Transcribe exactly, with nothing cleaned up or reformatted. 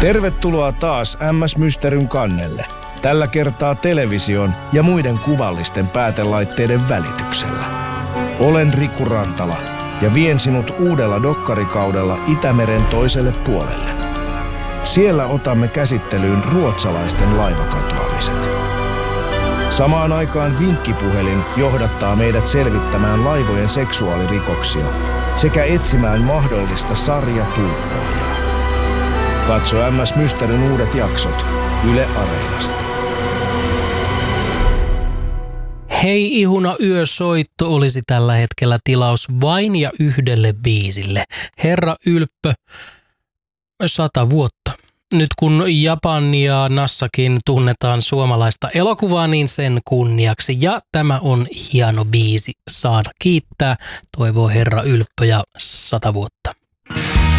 Tervetuloa taas M S Mysteryn kannelle. Tällä kertaa television ja muiden kuvallisten päätelaitteiden välityksellä. Olen Riku Rantala ja vien sinut uudella dokkarikaudella Itämeren toiselle puolelle. Siellä otamme käsittelyyn ruotsalaisten laivakatoamiset. Samaan aikaan vinkkipuhelin johdattaa meidät selvittämään laivojen seksuaalirikoksia sekä etsimään mahdollista sarjatuuppaajaa. Katso M S Mysteryn uudet jaksot Yle Areenasta. Hei ihuna yösoitto olisi tällä hetkellä tilaus vain ja yhdelle biisille. Herra Ylppö, sata vuotta. Nyt kun Japani ja Nassakin tunnetaan suomalaista elokuvaa, niin sen kunniaksi. Ja tämä on hieno biisi saada kiittää. Toivoo herra Ylppö ja sata vuotta.